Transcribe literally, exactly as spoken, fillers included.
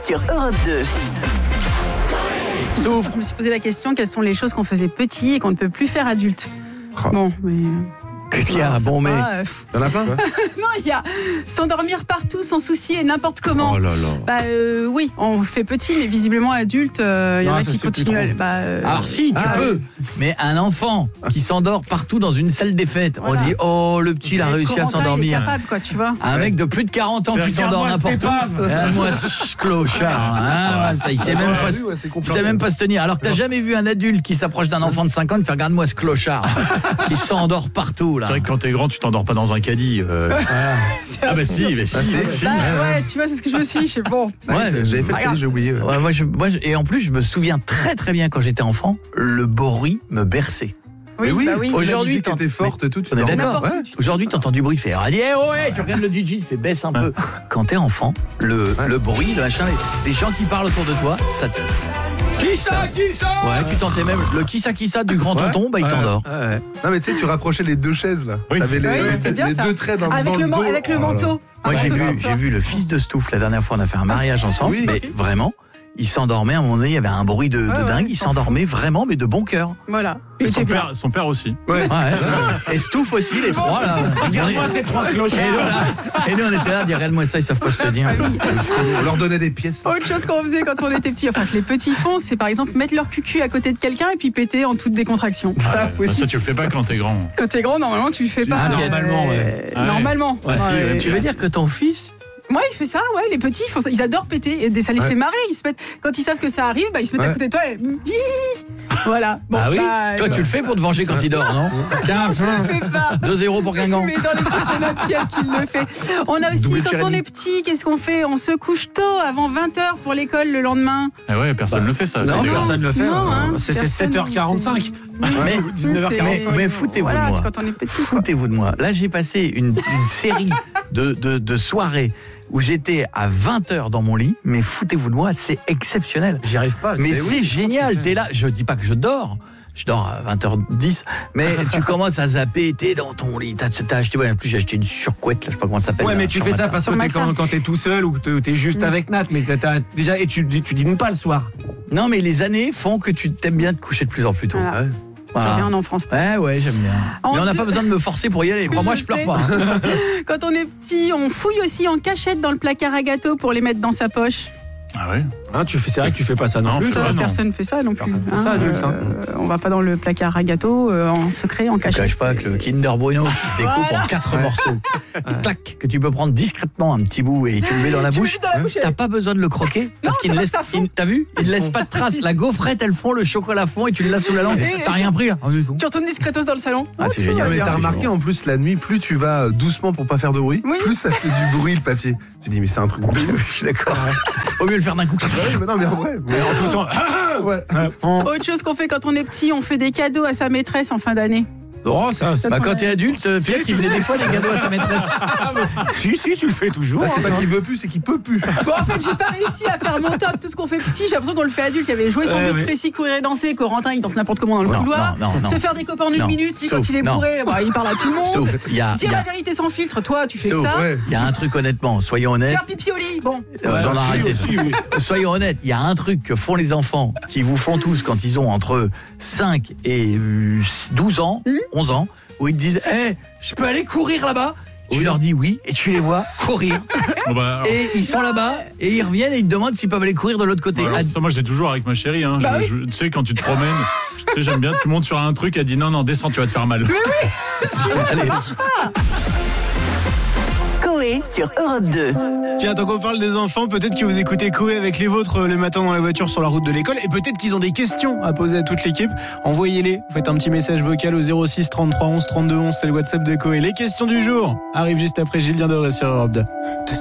sur Europe deux. Je me suis posé la question, quelles sont les choses qu'on faisait petit et qu'on ne peut plus faire adulte? Oh. Bon, mais... Qu'est-ce qu'il y a? Bon, mais. Ah, Il y en a plein? non, il y a s'endormir partout sans souci et n'importe comment. Oh là là. Bah euh, oui, on fait petit, mais visiblement adulte, il euh, y Non, en a ça qui se fait plus continuent. trop. à- Bah, euh, Alors si, tu Ah, peux, mais un enfant qui s'endort partout dans une salle des fêtes, Voilà. on dit oh le petit il a réussi à Corentin, il est s'endormir. capable, quoi, tu vois. Un mec de plus de quarante ans C'est qui s'endort regarde-moi n'importe cette où. épave. Regarde-moi ce clochard. Hein, ça, il sait même pas, vu, ouais, c'est il compliqué. sait même pas se tenir. Alors que t'as jamais vu un adulte qui s'approche d'un enfant de cinq ans et fait regarde-moi ce clochard qui s'endort partout là. C'est vrai que quand t'es grand, tu t'endors pas dans un caddie. euh. Ah bah si, mais si, Ah, si. si. Bah, ouais, tu vois, c'est ce que je me suis dit. Je fais bon. Ouais, Ouais, j'avais fait le caddie, j'ai oublié. ouais. Ouais, moi, je, moi, je- et en plus, je me souviens très très bien quand j'étais enfant, le bruit me berçait. Mais oui, bah oui. Aujourd'hui, la musique t'en- était forte et tout. Tu On est dormais. d'accord. Ouais. Aujourd'hui, t'entends du bruit faire. Ah, dis, eh, oh, ouais, tu regardes le D J, il fait baisse un peu. Quand t'es enfant, le, Ouais. le bruit, le machin, les, les gens qui parlent autour de toi, ça te. Qui ça, qui ça? Ouais, tu t'entends même le qui ça qui ça du grand Ouais. tonton, bah il t'endort. Non, mais tu sais, tu rapprochais les deux chaises là. Oui. T'avais les, Oui, les- c'était bien, les ça. deux traits dans, Avec dans le, man- dos. avec le Oh là là. manteau. Moi, Ah, j'ai ouais, vu, c'est j'ai ça. vu le fils de Stouff la dernière fois, on a fait un mariage ensemble, Oui. mais vraiment, il s'endormait à un moment donné, il y avait un bruit de, de Ouais, ouais, dingue, il il s'en s'endormait vraiment, mais de bon cœur. Voilà. Et Il son était bien. père, son père aussi. Ouais. Et Stouff aussi, les trois là. Regarde-moi ces trois Et nous, là, et nous, on était là à dire regarde-moi ça, ils savent pas se te dire. On leur donnait des pièces. Autre chose qu'on faisait quand on était petits, enfin que les petits font, c'est par exemple mettre leur cucu à côté de quelqu'un et puis péter en toute décontraction. Ah, oui. Bah, ça, tu le fais pas quand t'es grand. Quand t'es grand, normalement, tu le fais pas. Ah, Euh, normalement, ouais. Ah ouais. Normalement. Ah, si, Ouais. ouais, Tu veux dire que ton fils, Moi, il fait ça, ouais, les petits, ils, font ça. Ils adorent péter, et ça les Ouais. fait marrer. Ils se mettent, quand ils savent que ça arrive, bah, ils se mettent Ouais. à côté de toi et voilà. Bon, ah oui, bah, toi bah, tu le fais pour te venger quand il dort, non? Tiens, je le fais pas. deux zéro pour Guingamp. Mais dans l'équipe, on a Pierre qui le fait. On a aussi, Doublé quand on Jérémy. est petit, qu'est-ce qu'on fait? On se couche tôt, avant vingt heures pour l'école le lendemain. Ah ouais, personne ne le fait ça. non, quand t'es grand. personne le fait. Non, hein, c'est c'est personne, sept heures quarante-cinq. Mais, dix-neuf heures mais, quarante-cinq. mais foutez-vous Voilà, de moi. c'est quand on est petit. quoi. Foutez-vous de moi. Là, j'ai passé une, une série de, de, de soirées où j'étais à vingt heures dans mon lit, mais foutez-vous de moi, c'est exceptionnel. J'y arrive pas. Mais c'est- c'est oui, génial, comment tu t'es là. Je dis pas que je dors. Je dors à vingt heures dix, mais tu commences à zapper, t'es dans ton lit, t'as, t'as acheté, ouais, en plus j'ai acheté une surcouette, là, je sais pas comment ça s'appelle. Ouais, là, mais tu sur fais ma ça table. parce que Sur t'es matelas. quand, quand t'es tout seul ou que t'es juste Mm. avec Nat, mais t'as, t'as- déjà, et tu, tu dînes pas le soir. Non, mais les années font que tu t'aimes bien te coucher de plus en plus tôt. Voilà. Ouais. Voilà. J'ai rien en France. Ouais, ouais, j'aime bien. En Mais on n'a deux- pas besoin de me forcer pour y aller. Crois-moi, Je je pleure sais. pas. hein. Quand on est petit, on fouille aussi en cachette dans le placard à gâteaux pour les mettre dans sa poche. Ah ouais. Hein, tu fais, c'est vrai que tu fais pas ça non, Non, plus. c'est Ça, vrai, non. personne ne fait ça non plus. Personne fait ça, adulte, hein. Euh, on va pas dans le placard à gâteaux euh, en secret, en Je cachette. cache pas que le Kinder Bueno qui se découpe Voilà. en quatre morceaux, tac, que tu peux prendre discrètement un petit bout et tu le mets dans la Tu bouche. mets dans la bouche, T'as pas besoin de le croquer parce Non, qu'il ne ça laisse, fond. il- t'as vu, il ne laisse pas de traces. La gaufrette, elle fond, le chocolat fond et tu le laisses sous la langue. Et- T'as rien pris. Hein. Ah, du tout. Tu retournes discretos dans le salon. Ah, c'est tout génial. va Non, mais bien. t'as remarqué en plus la nuit, plus tu vas euh, doucement pour pas faire de bruit, Oui. plus ça fait du bruit le papier. Tu dis mais c'est un truc. de ouf. Je suis d'accord. Au mieux de le faire d'un coup. Ouais, mais non mais en vrai. Mais en toussant. Ouais. Autre chose qu'on fait quand on est petit, on fait des cadeaux à sa maîtresse en fin d'année. Oh, ça, c'est- Bah, quand t'es adulte, euh, Pierre, il faisait des fois des cadeaux à sa maîtresse. si, si, tu le fais toujours. Ah, c'est hein, pas qu'il veut plus, c'est qu'il peut plus. Bon, en fait, j'ai pas réussi à faire mon top. Tout ce qu'on fait petit, j'ai l'impression qu'on le fait adulte. Il y avait jouer sans Ouais, but ouais. précis, courir et danser. Corentin, il danse n'importe comment dans le Non, couloir. non, non, non. Se faire des copains en une Non. minute. Lui, Sauf, quand il est non. bourré, bah, il parle à tout le monde. Sauf, il y a, il Dire y la a, vérité sans filtre. Toi, tu fais Sauf, ça. Ouais. il y a un truc honnêtement, soyons honnêtes. Faire pipi au lit. Bon. Euh, J'en ai arrêté ça. Soyons honnêtes, il y a un truc que font les enfants, qui vous font tous quand ils ont entre cinq et euh, douze ans, Hmm. onze ans, où ils te disent hey, je peux aller courir là-bas? Tu leur dis oui, et tu les vois courir. Bon, bah, alors, Et ils sont là-bas, et ils reviennent, et ils te demandent s'ils peuvent aller courir de l'autre côté. alors, Ah, ça, moi, je l'ai toujours avec ma chérie. Hein. Bah Je- je- tu sais, quand tu te promènes, tu sais, j'aime bien. Tu montes sur un truc, elle dit non, non, descends, tu vas te faire mal. allez. Coé sur Europe deux. Tiens, tant qu'on parle des enfants, peut-être que vous écoutez Coé avec les vôtres le matin dans la voiture sur la route de l'école et peut-être qu'ils ont des questions à poser à toute l'équipe. Envoyez-les, vous faites un petit message vocal au zéro six trente-trois onze trente-deux onze, c'est le WhatsApp de Coé. Les questions du jour arrivent juste après Gilles Diendoré sur Europe deux.